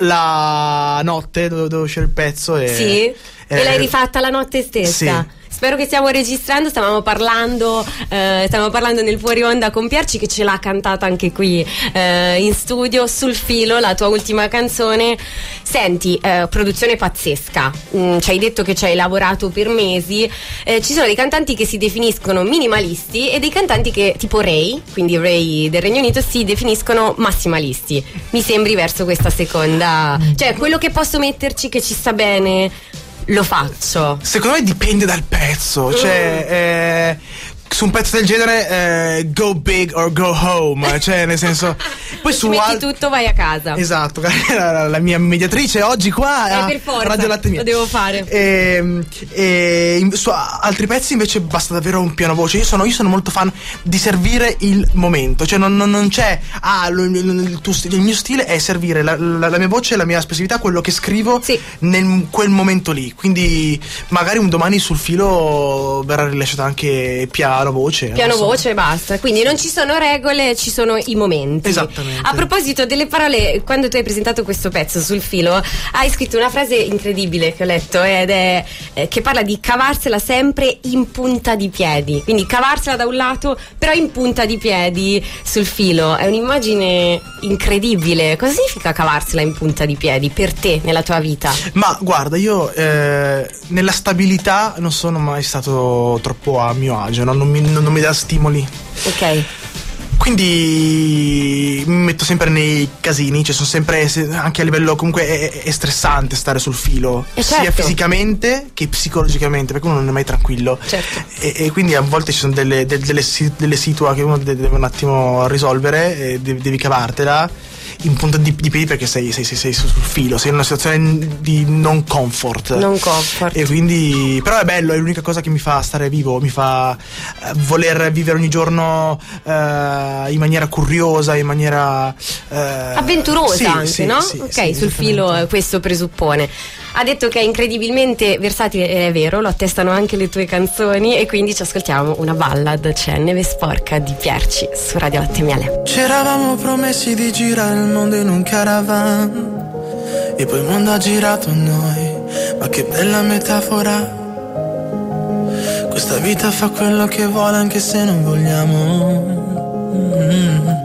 la notte dove uscire il pezzo e l'hai rifatta la notte stessa? Sì. Spero che stiamo registrando, stavamo parlando nel fuori onda con Pierci, che ce l'ha cantata anche qui in studio. Sul filo, la tua ultima canzone. Senti, produzione pazzesca, ci hai detto che ci hai lavorato per mesi. Ci sono dei cantanti che si definiscono minimalisti e dei cantanti che, tipo Ray, quindi Ray del Regno Unito, si definiscono massimalisti. Mi sembri verso questa seconda, cioè quello che posso metterci che ci sta bene lo faccio. Secondo me dipende dal pezzo, cioè su un pezzo del genere go big or go home, cioè nel senso poi su metti tutto, vai a casa. Esatto, la mia mediatrice oggi qua per forza, Radio Latte Mia. Lo devo fare. Su altri pezzi invece basta davvero un piano voce. Io sono molto fan di servire il momento, cioè non c'è il mio stile è servire la mia voce, la mia espressività, quello che scrivo nel quel momento lì. Quindi magari un domani sul filo verrà rilasciata anche piano voce e basta. Quindi non ci sono regole, ci sono i momenti. Esattamente. A proposito delle parole, quando tu hai presentato questo pezzo sul filo, hai scritto una frase incredibile che ho letto ed è che parla di cavarsela sempre in punta di piedi. Quindi cavarsela da un lato, però in punta di piedi sul filo. È un'immagine incredibile. Cosa significa cavarsela in punta di piedi per te nella tua vita? Ma guarda, io nella stabilità non sono mai stato troppo a mio agio, non mi dà stimoli. Ok. Quindi mi metto sempre nei casini, cioè sono sempre, anche a livello comunque è stressante stare sul filo, sia fisicamente che psicologicamente, perché uno non è mai tranquillo. Certo. E quindi a volte ci sono delle situazioni che uno deve un attimo risolvere e devi cavartela in punta di piedi perché sei sul filo, sei in una situazione di non comfort. E quindi, però è bello, è l'unica cosa che mi fa stare vivo, mi fa voler vivere ogni giorno in maniera curiosa, in maniera avventurosa anche, no? Ok, sul filo questo presuppone. Ha detto che è incredibilmente versatile, è vero, lo attestano anche le tue canzoni, e quindi ci ascoltiamo una ballad, c'è Neve Sporca di Pierci su Radio Latte Miele. C'eravamo promessi di girare il mondo in un caravan e poi il mondo ha girato a noi, ma che bella metafora. Questa vita fa quello che vuole anche se non vogliamo.